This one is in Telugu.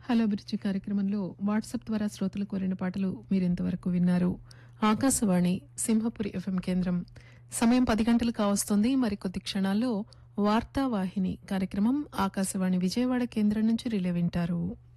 హలో అభిరుచి కార్యక్రమంలో వాట్సాప్ ద్వారా శ్రోతలు కోరిన పాటలు మీరింతవరకు విన్నారు. ఆకాశవాణి సింహపురి ఎఫ్ఎం కేంద్రం. సమయం 10 గంటలు కావస్తోంది. మరికొద్ది క్షణాల్లో వార్తావాహిని కార్యక్రమం ఆకాశవాణి విజయవాడ కేంద్రం నుంచి రిలే వింటారు.